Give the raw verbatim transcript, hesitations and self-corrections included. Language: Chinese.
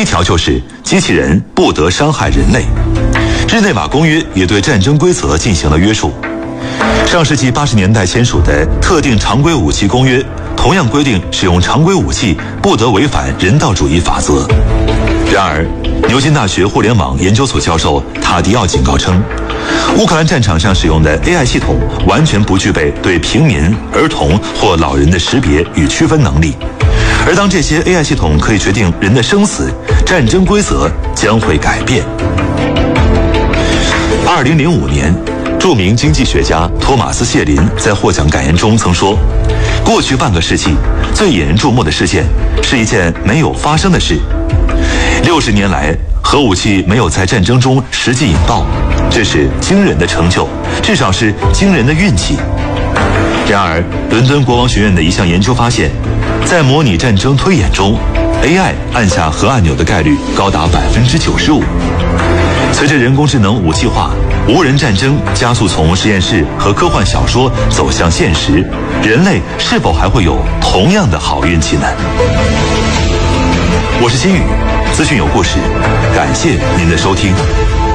一条就是机器人不得伤害人类。日内瓦公约也对战争规则进行了约束。上世纪八十年代签署的特定常规武器公约同样规定，使用常规武器不得违反人道主义法则。然而，牛津大学互联网研究所教授塔迪奥警告称，乌克兰战场上使用的 A I 系统完全不具备对平民、儿童或老人的识别与区分能力。而当这些 A I 系统可以决定人的生死，战争规则将会改变。二零零五年，著名经济学家托马斯·谢林在获奖感言中曾说，过去半个世纪最引人注目的事件是一件没有发生的事。六十年来，核武器没有在战争中实际引爆，这是惊人的成就，至少是惊人的运气。然而，伦敦国王学院的一项研究发现，在模拟战争推演中 ，A I 按下核按钮的概率高达百分之九十五。随着人工智能武器化，无人战争加速从实验室和科幻小说走向现实，人类是否还会有同样的好运气呢？我是金宇，资讯有故事，感谢您的收听。